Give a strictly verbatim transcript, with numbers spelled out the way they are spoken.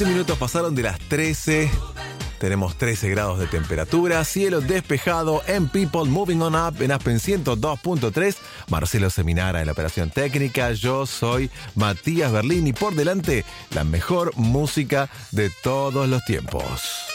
Minutos pasaron de las trece. Tenemos trece grados de temperatura, cielo despejado en People Moving On Up en Aspen ciento dos punto tres. Marcelo Seminara en la operación técnica. Yo soy Matías Berlín y por delante la mejor música de todos los tiempos.